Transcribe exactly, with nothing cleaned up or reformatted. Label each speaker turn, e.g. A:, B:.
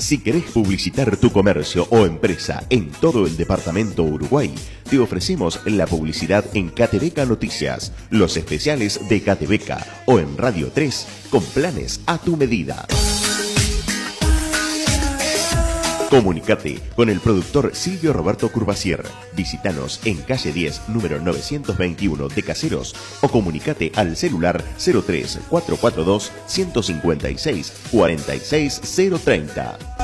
A: Si querés publicitar tu comercio o empresa en todo el departamento Uruguay, te ofrecemos la publicidad en Catebeca Noticias, los especiales de Catebeca o en Radio tres con planes a tu medida. Comunicate con el productor Silvio Roberto Curvacier. Visítanos en calle diez, número novecientos veintiuno de Caseros o comunicate al celular cero tres cuatro cuatro dos, uno cinco seis, cuatro seis cero tres cero.